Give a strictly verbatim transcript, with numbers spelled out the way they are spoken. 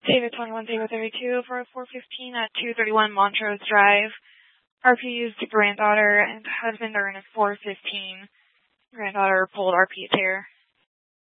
David twenty-one zero thirty-two for a four fifteen at two thirty-one Montrose Drive. R P used granddaughter and husband are in a four fifteen. Granddaughter pulled R P tear.